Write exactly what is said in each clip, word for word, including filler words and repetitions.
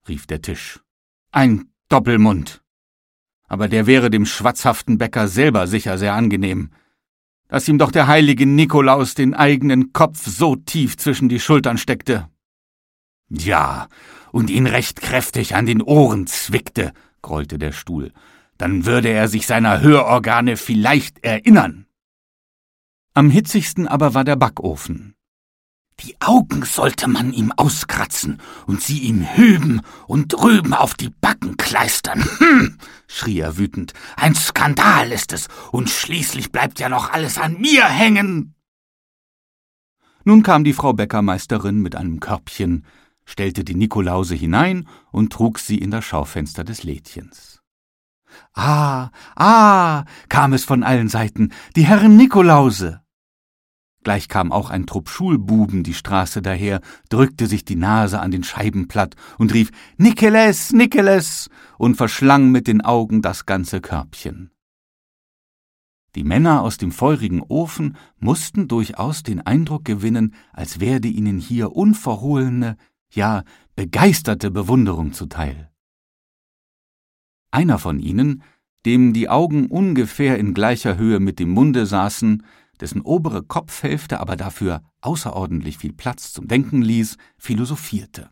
rief der Tisch. »Ein Doppelmund! Aber der wäre dem schwatzhaften Bäcker selber sicher sehr angenehm, dass ihm doch der heilige Nikolaus den eigenen Kopf so tief zwischen die Schultern steckte.« »Ja, und ihn recht kräftig an den Ohren zwickte«, grollte der Stuhl, »dann würde er sich seiner Hörorgane vielleicht erinnern.« Am hitzigsten aber war der Backofen. »Die Augen sollte man ihm auskratzen und sie ihm hüben und drüben auf die Backen kleistern. Hm«, schrie er wütend, »ein Skandal ist es, und schließlich bleibt ja noch alles an mir hängen.« Nun kam die Frau Bäckermeisterin mit einem Körbchen, stellte die Nikolause hinein und trug sie in das Schaufenster des Lädchens. »Ah, ah«, kam es von allen Seiten, »die Herren Nikolause!« Gleich kam auch ein Trupp Schulbuben die Straße daher, drückte sich die Nase an den Scheibenplatt und rief »Nikeles, Nikeles« und verschlang mit den Augen das ganze Körbchen. Die Männer aus dem feurigen Ofen mussten durchaus den Eindruck gewinnen, als werde ihnen hier unverhohlene, ja begeisterte Bewunderung zuteil. Einer von ihnen, dem die Augen ungefähr in gleicher Höhe mit dem Munde saßen, dessen obere Kopfhälfte aber dafür außerordentlich viel Platz zum Denken ließ, philosophierte.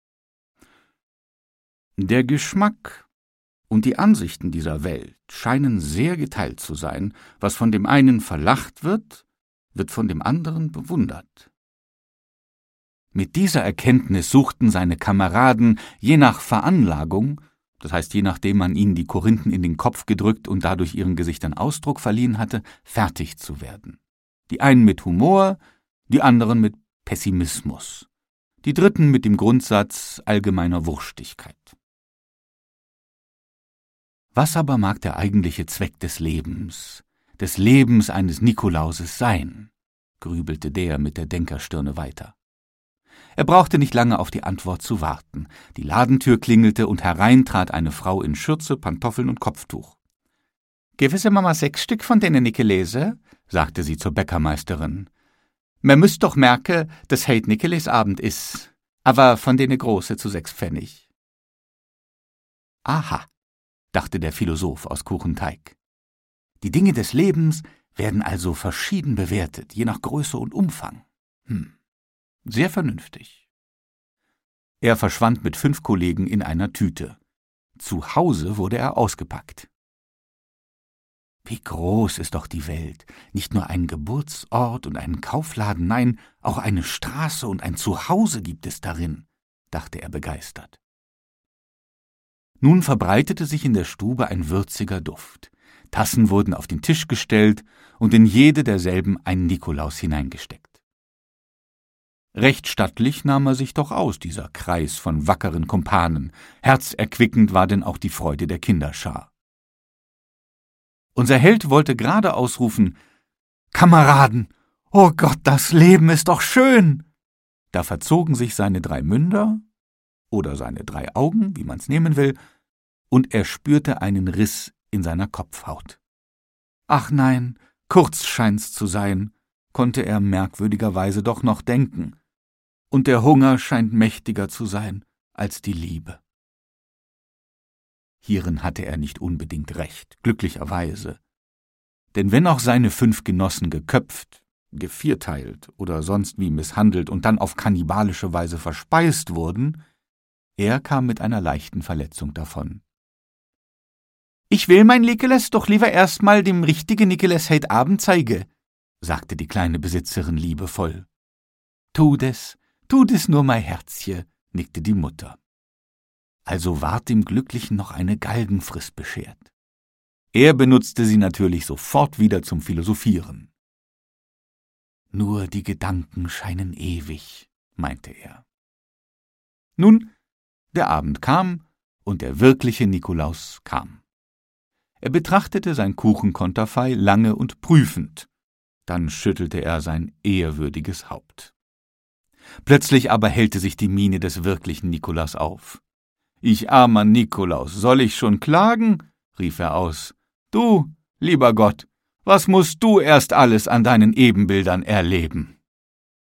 Der Geschmack und die Ansichten dieser Welt scheinen sehr geteilt zu sein. Was von dem einen verlacht wird, wird von dem anderen bewundert. Mit dieser Erkenntnis suchten seine Kameraden, je nach Veranlagung, das heißt, je nachdem man ihnen die Korinthen in den Kopf gedrückt und dadurch ihren Gesichtern Ausdruck verliehen hatte, fertig zu werden. Die einen mit Humor, die anderen mit Pessimismus, die dritten mit dem Grundsatz allgemeiner Wurstigkeit. Was aber mag der eigentliche Zweck des Lebens, des Lebens eines Nikolauses sein? Grübelte der mit der Denkerstirne weiter. Er brauchte nicht lange auf die Antwort zu warten. Die Ladentür klingelte und herein trat eine Frau in Schürze, Pantoffeln und Kopftuch. »Gewisse Mama sechs Stück von denen Nikelese«, sagte sie zur Bäckermeisterin. »Man müsst doch merke, dass heit Nikeles Abend is, aber von denen große zu sechs Pfennig.« »Aha«, dachte der Philosoph aus Kuchenteig. »Die Dinge des Lebens werden also verschieden bewertet, je nach Größe und Umfang. Hm. Sehr vernünftig.« Er verschwand mit fünf Kollegen in einer Tüte. Zu Hause wurde er ausgepackt. Wie groß ist doch die Welt! Nicht nur einen Geburtsort und einen Kaufladen, nein, auch eine Straße und ein Zuhause gibt es darin, dachte er begeistert. Nun verbreitete sich in der Stube ein würziger Duft. Tassen wurden auf den Tisch gestellt und in jede derselben ein Nikolaus hineingesteckt. Recht stattlich nahm er sich doch aus, dieser Kreis von wackeren Kumpanen. Herzerquickend war denn auch die Freude der Kinderschar. Unser Held wollte gerade ausrufen, »Kameraden, oh Gott, das Leben ist doch schön!« Da verzogen sich seine drei Münder oder seine drei Augen, wie man's nehmen will, und er spürte einen Riss in seiner Kopfhaut. »Ach nein, kurz scheint's zu sein«, konnte er merkwürdigerweise doch noch denken. »Und der Hunger scheint mächtiger zu sein als die Liebe.« Hierin hatte er nicht unbedingt recht, glücklicherweise. Denn wenn auch seine fünf Genossen geköpft, gevierteilt oder sonst wie misshandelt und dann auf kannibalische Weise verspeist wurden, er kam mit einer leichten Verletzung davon. »Ich will mein Nikeles doch lieber erst mal dem richtigen Nikeles heit Abend zeige«, sagte die kleine Besitzerin liebevoll. »Tu des, tu des nur, mein Herzchen«, nickte die Mutter. Also ward dem Glücklichen noch eine Galgenfrist beschert. Er benutzte sie natürlich sofort wieder zum Philosophieren. »Nur die Gedanken scheinen ewig«, meinte er. Nun, der Abend kam und der wirkliche Nikolaus kam. Er betrachtete sein Kuchenkonterfei lange und prüfend. Dann schüttelte er sein ehrwürdiges Haupt. Plötzlich aber hellte sich die Miene des wirklichen Nikolaus auf. »Ich armer Nikolaus, soll ich schon klagen?« rief er aus. »Du, lieber Gott, was musst du erst alles an deinen Ebenbildern erleben?«